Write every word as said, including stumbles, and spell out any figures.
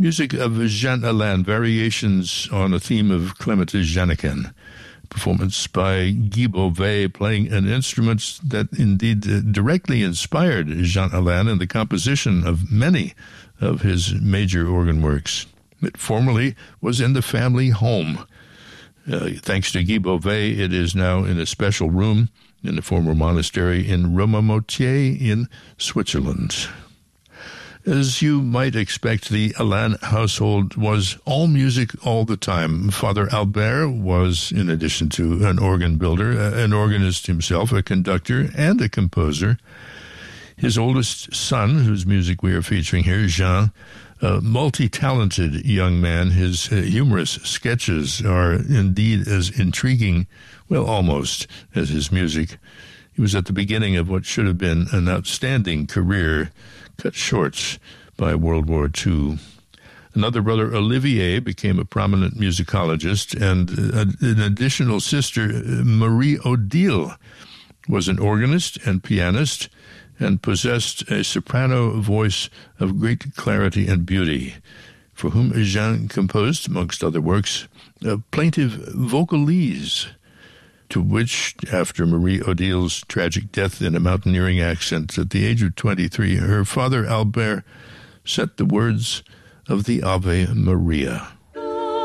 Music of Jean Alain, variations on a theme of Clement Jeannequin. Performance by Guy Beauvais, playing an instrument that indeed uh, directly inspired Jean Alain in the composition of many of his major organ works. It formerly was in the family home. Uh, thanks to Guy Beauvais, it is now in a special room in the former monastery in Romamoutier in Switzerland. As you might expect, the Alain household was all music all the time. Father Albert was, in addition to an organ builder, an organist himself, a conductor, and a composer. His oldest son, whose music we are featuring here, Jean, a multi-talented young man. His uh, humorous sketches are indeed as intriguing, well, almost, as his music. He was at the beginning of what should have been an outstanding career, cut short by World War Two. Another brother, Olivier, became a prominent musicologist, and an additional sister, Marie Odile, was an organist and pianist and possessed a soprano voice of great clarity and beauty, for whom Jean composed, amongst other works, a plaintive vocalise, to which, after Marie Odile's tragic death in a mountaineering accident at the age of twenty-three, her father Albert set the words of the Ave Maria.